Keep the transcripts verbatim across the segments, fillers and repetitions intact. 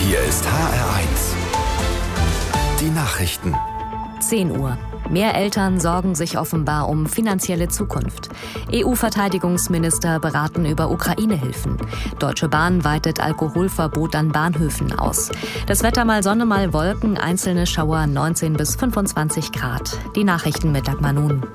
Hier ist H R eins. Die Nachrichten. zehn Uhr. Mehr Eltern sorgen sich offenbar um finanzielle Zukunft. E U-Verteidigungsminister beraten über Ukraine-Hilfen. Deutsche Bahn weitet Alkoholverbot an Bahnhöfen aus. Das Wetter mal Sonne, mal Wolken, einzelne Schauer neunzehn bis fünfundzwanzig Grad. Die Nachrichten mit Dagmar Nun.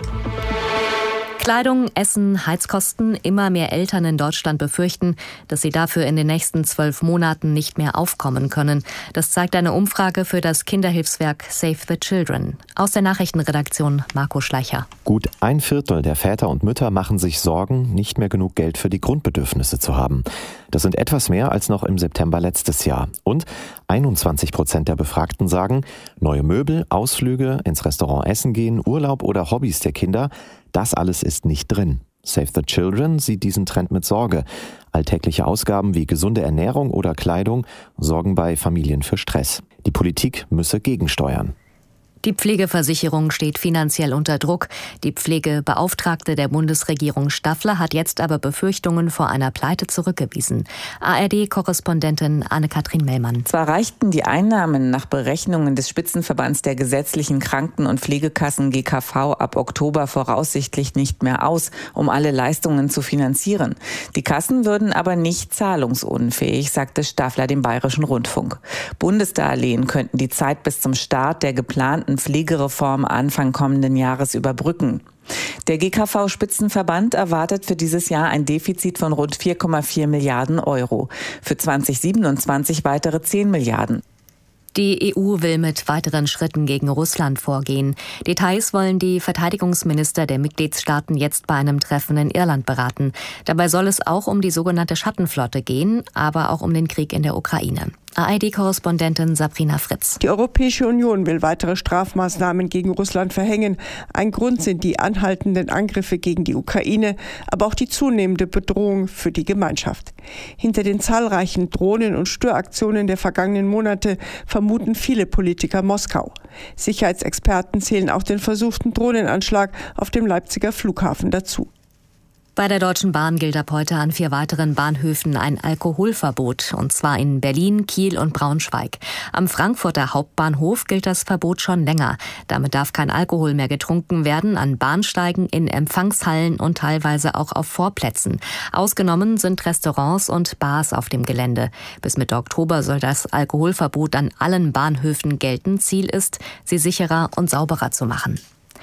Kleidung, Essen, Heizkosten. Immer mehr Eltern in Deutschland befürchten, dass sie dafür in den nächsten zwölf Monaten nicht mehr aufkommen können. Das zeigt eine Umfrage für das Kinderhilfswerk Save the Children. Aus der Nachrichtenredaktion Marco Schleicher. Gut ein Viertel der Väter und Mütter machen sich Sorgen, nicht mehr genug Geld für die Grundbedürfnisse zu haben. Das sind etwas mehr als noch im September letztes Jahr. Und einundzwanzig Prozent der Befragten sagen, neue Möbel, Ausflüge, ins Restaurant essen gehen, Urlaub oder Hobbys der Kinder, das alles ist nicht drin. Save the Children sieht diesen Trend mit Sorge. Alltägliche Ausgaben wie gesunde Ernährung oder Kleidung sorgen bei Familien für Stress. Die Politik müsse gegensteuern. Die Pflegeversicherung steht finanziell unter Druck. Die Pflegebeauftragte der Bundesregierung Staffler hat jetzt aber Befürchtungen vor einer Pleite zurückgewiesen. A R D-Korrespondentin Anne-Kathrin Mellmann. Zwar reichten die Einnahmen nach Berechnungen des Spitzenverbands der gesetzlichen Kranken- und Pflegekassen G K V ab Oktober voraussichtlich nicht mehr aus, um alle Leistungen zu finanzieren. Die Kassen würden aber nicht zahlungsunfähig, sagte Staffler dem Bayerischen Rundfunk. Bundesdarlehen könnten die Zeit bis zum Start der geplanten Pflegereform Anfang kommenden Jahres überbrücken. Der G K V-Spitzenverband erwartet für dieses Jahr ein Defizit von rund vier Komma vier Milliarden Euro. Für zwanzig siebenundzwanzig weitere zehn Milliarden. Die E U will mit weiteren Schritten gegen Russland vorgehen. Details wollen die Verteidigungsminister der Mitgliedstaaten jetzt bei einem Treffen in Irland beraten. Dabei soll es auch um die sogenannte Schattenflotte gehen, aber auch um den Krieg in der Ukraine. A R D-Korrespondentin Sabrina Fritz. Die Europäische Union will weitere Strafmaßnahmen gegen Russland verhängen. Ein Grund sind die anhaltenden Angriffe gegen die Ukraine, aber auch die zunehmende Bedrohung für die Gemeinschaft. Hinter den zahlreichen Drohnen- und Störaktionen der vergangenen Monate vermuten viele Politiker Moskau. Sicherheitsexperten zählen auch den versuchten Drohnenanschlag auf dem Leipziger Flughafen dazu. Bei der Deutschen Bahn gilt ab heute an vier weiteren Bahnhöfen ein Alkoholverbot, und zwar in Berlin, Kiel und Braunschweig. Am Frankfurter Hauptbahnhof gilt das Verbot schon länger. Damit darf kein Alkohol mehr getrunken werden an Bahnsteigen, in Empfangshallen und teilweise auch auf Vorplätzen. Ausgenommen sind Restaurants und Bars auf dem Gelände. Bis Mitte Oktober soll das Alkoholverbot an allen Bahnhöfen gelten. Ziel ist, sie sicherer und sauberer zu machen.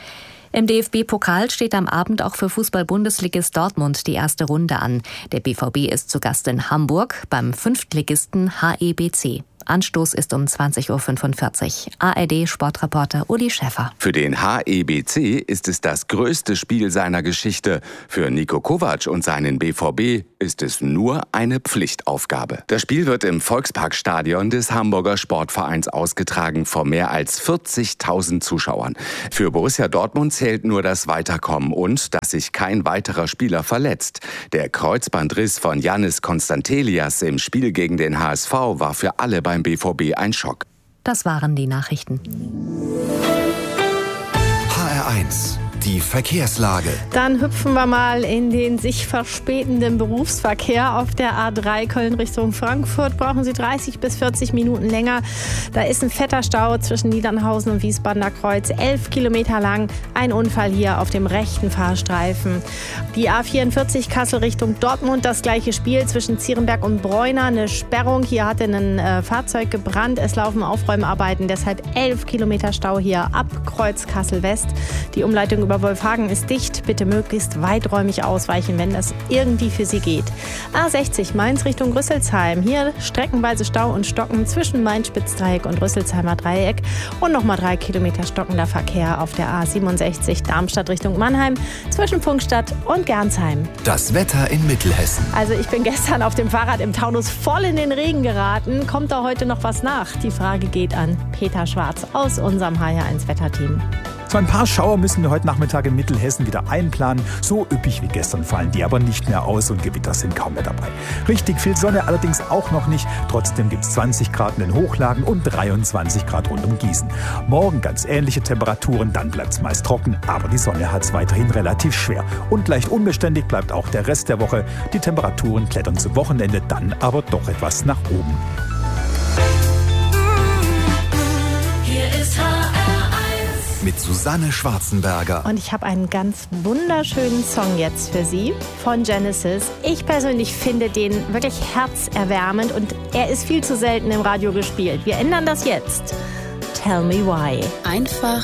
Im D F B-Pokal steht am Abend auch für Fußball-Bundesligist Dortmund die erste Runde an. Der B V B ist zu Gast in Hamburg beim Fünftligisten H E B C. Anstoß ist um zwanzig Uhr fünfundvierzig. A R D-Sportreporter Uli Schäffer. Für den H E B C ist es das größte Spiel seiner Geschichte. Für Niko Kovac und seinen B V B ist es nur eine Pflichtaufgabe. Das Spiel wird im Volksparkstadion des Hamburger Sportvereins ausgetragen vor mehr als vierzigtausend Zuschauern. Für Borussia Dortmund zählt nur das Weiterkommen und dass sich kein weiterer Spieler verletzt. Der Kreuzbandriss von Yannis Konstantelias im Spiel gegen den H S V war für alle beim B V B ein Schock. Das waren die Nachrichten. H R eins. Die Verkehrslage. Dann hüpfen wir mal in den sich verspätenden Berufsverkehr. Auf der A drei Köln Richtung Frankfurt brauchen Sie dreißig bis vierzig Minuten länger. Da ist ein fetter Stau zwischen Niedernhausen und Wiesbadener Kreuz, elf Kilometer lang. Ein Unfall hier auf dem rechten Fahrstreifen. Die A vierundvierzig Kassel Richtung Dortmund, das gleiche Spiel zwischen Zierenberg und Bräuner. Eine Sperrung, hier hatte ein äh, Fahrzeug gebrannt. Es laufen Aufräumarbeiten, deshalb elf Kilometer Stau hier ab Kreuz Kassel West. Die Umleitung über Wolfhagen ist dicht. Bitte möglichst weiträumig ausweichen, wenn das irgendwie für Sie geht. A sechzig Mainz Richtung Rüsselsheim. Hier streckenweise Stau und Stocken zwischen Main-Spitzdreieck und Rüsselsheimer Dreieck. Und nochmal drei Kilometer stockender Verkehr auf der A siebenundsechzig Darmstadt Richtung Mannheim zwischen Funkstadt und Gernsheim. Das Wetter in Mittelhessen. Also ich bin gestern auf dem Fahrrad im Taunus voll in den Regen geraten. Kommt da heute noch was nach? Die Frage geht an Peter Schwarz aus unserem H R eins Wetterteam. So ein paar Schauer müssen wir heute Nachmittag in Mittelhessen wieder einplanen. So üppig wie gestern fallen die aber nicht mehr aus und Gewitter sind kaum mehr dabei. Richtig viel Sonne allerdings auch noch nicht. Trotzdem gibt es zwanzig Grad in den Hochlagen und dreiundzwanzig Grad rund um Gießen. Morgen ganz ähnliche Temperaturen, dann bleibt es meist trocken, aber die Sonne hat es weiterhin relativ schwer. Und leicht unbeständig bleibt auch der Rest der Woche. Die Temperaturen klettern zum Wochenende dann aber doch etwas nach oben. mit Susanne Schwarzenberger. Und ich habe einen ganz wunderschönen Song jetzt für Sie von Genesis. Ich persönlich finde den wirklich herzerwärmend und er ist viel zu selten im Radio gespielt. Wir ändern das jetzt. Tell Me Why. Einfach